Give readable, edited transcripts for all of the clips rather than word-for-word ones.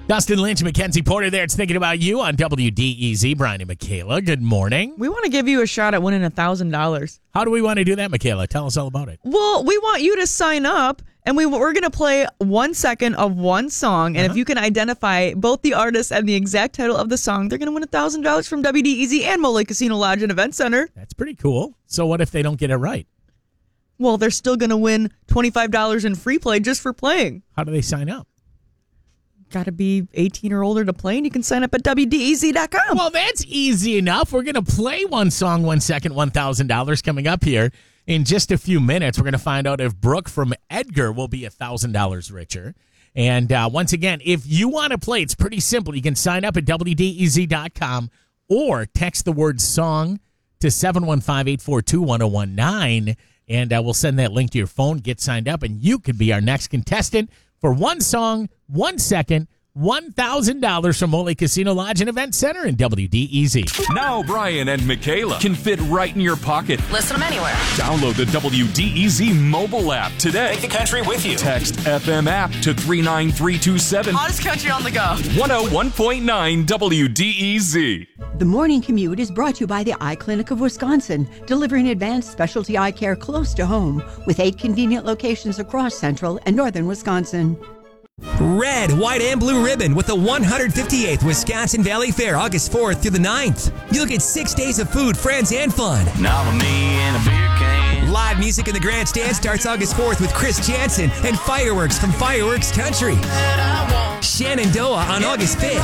Dustin Lynch, Mackenzie Porter there. It's Thinking About You on WDEZ. Brian and Michaela, good morning. We want to give you a shot at winning $1,000. How do we want to do that, Michaela? Tell us all about it. Well, we want you to sign up, and we're going to play 1 second of one song, and if you can identify both the artist and the exact title of the song, they're going to win $1,000 from WDEZ and Mole Casino Lodge and Event Center. That's pretty cool. So what if they don't get it right? Well, they're still going to win $25 in free play just for playing. How do they sign up? Got to be 18 or older to play, and you can sign up at WDEZ.com. Well, that's easy enough. We're going to play one song, 1 second, $1,000 coming up here in just a few minutes. We're going to find out if Brooke from Edgar will be $1,000 richer. And once again, if you want to play, it's pretty simple. You can sign up at WDEZ.com or text the word song to 715-842-1019, and we'll send that link to your phone. Get signed up, and you could be our next contestant for one song, 1 second, $1,000 from Mole Casino Lodge and Event Center in WDEZ. Now Brian and Michaela can fit right in your pocket. Listen to them anywhere. Download the WDEZ mobile app today. Take the country with you. Text FM app to 39327. Hottest country on the go. 101.9 WDEZ. The Morning Commute is brought to you by the Eye Clinic of Wisconsin, delivering advanced specialty eye care close to home with 8 convenient locations across central and northern Wisconsin. Red, white, and blue ribbon with the 158th Wisconsin Valley Fair, August 4th through the 9th. You'll get 6 days of food, friends, and fun. Nominee and a beer can. Live music in the grandstand starts August 4th with Chris Jansen and fireworks from Fireworks Country. Shenandoah on August 5th.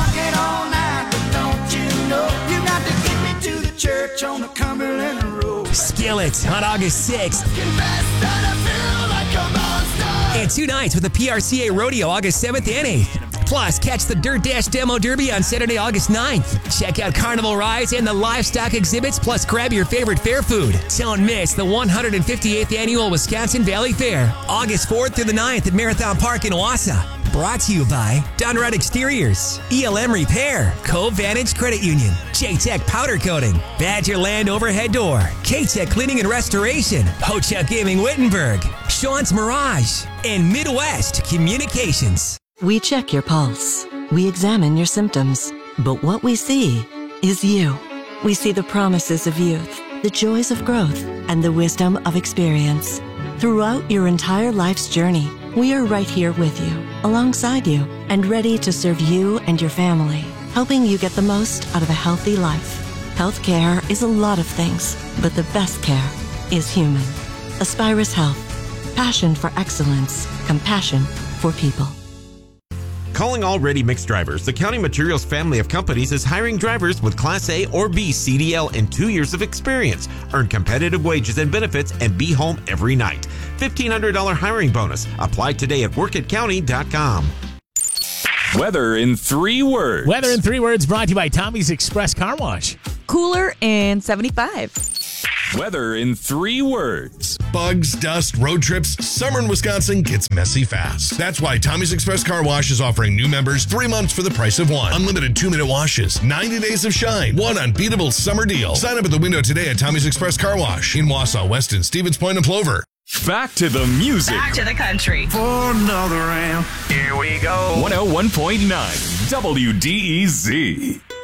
Skillet on August 6th. And 2 nights with the PRCA Rodeo August 7th and 8th. Plus, catch the Dirt Dash Demo Derby on Saturday, August 9th. Check out carnival rides and the livestock exhibits, plus grab your favorite fair food. Don't miss the 158th Annual Wisconsin Valley Fair, August 4th through the 9th at Marathon Park in Wausau. Brought to you by Dunrod Exteriors, ELM Repair, Cove Vantage Credit Union, J-Tech Powder Coating, Badgerland Overhead Door, K-Tech Cleaning and Restoration, Ho-Chuck Gaming Wittenberg, Sean's Mirage, and Midwest Communications. We check your pulse. We examine your symptoms. But what we see is you. We see the promises of youth, the joys of growth, and the wisdom of experience. Throughout your entire life's journey, we are right here with you, alongside you, and ready to serve you and your family, helping you get the most out of a healthy life. Healthcare is a lot of things, but the best care is human. Aspirus Health. Passion for excellence. Compassion for people. Calling all ready mix drivers, the County Materials family of companies is hiring drivers with Class A or B CDL and 2 years of experience. Earn competitive wages and benefits and be home every night. $1,500 hiring bonus. Apply today at workatcounty.com. Weather in 3 words. Weather in 3 words brought to you by Tommy's Express Car Wash. Cooler and 75. Weather in 3 words. Bugs, dust, road trips, summer in Wisconsin gets messy fast. That's why Tommy's Express Car Wash is offering new members 3 months for the price of 1. Unlimited 2-minute washes, 90 days of shine, one unbeatable summer deal. Sign up at the window today at Tommy's Express Car Wash in Wausau, Weston, Stevens Point, and Plover. Back to the music. Back to the country. For another round, here we go. 101.9 WDEZ.